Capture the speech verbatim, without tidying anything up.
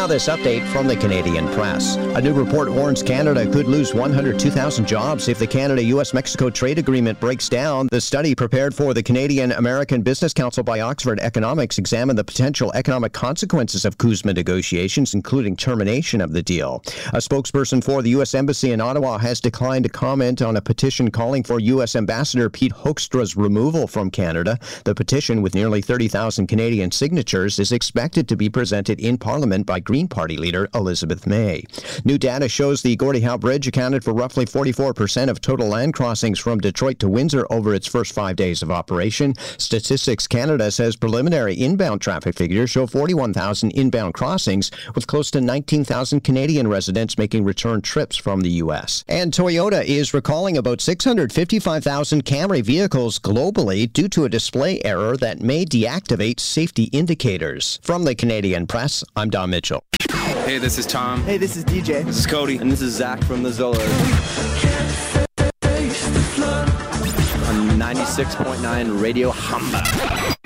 now this update from the Canadian Press. A new report warns Canada could lose one hundred two thousand jobs if the Canada-U S Mexico trade agreement breaks down. The study prepared for the Canadian-American Business Council by Oxford Economics examined the potential economic consequences of CUSMA negotiations, including termination of the deal. A spokesperson for the U S Embassy in Ottawa has declined to comment on a petition calling for U S Ambassador Pete Hoekstra's removal from Canada. The petition, with nearly thirty thousand Canadian signatures, is expected to be presented in Parliament by Green Party leader Elizabeth May. New data shows the Gordie Howe Bridge accounted for roughly forty-four percent of total land crossings from Detroit to Windsor over its first five days of operation. Statistics Canada says preliminary inbound traffic figures show forty-one thousand inbound crossings, with close to nineteen thousand Canadian residents making return trips from the U S. And Toyota is recalling about six hundred fifty-five thousand Camry vehicles globally due to a display error that may deactivate safety indicators. From the Canadian Press, I'm Don Mitchell. Hey, this is Tom. Hey, this is D J. This is Cody. And this is Zach from the Zollers. On ninety-six point nine Radio Hamba.